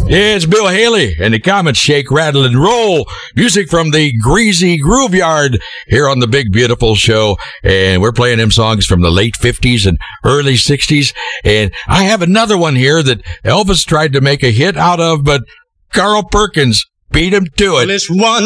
It's Bill Haley and the Comets Shake, Rattle, and Roll. Music from the Greasy Groove Yard here on the Big Beautiful Show. And we're playing them songs from the late 50s and early 60s. And I have another one here that Elvis tried to make a hit out of, but Carl Perkins beat him to it. Well, it's one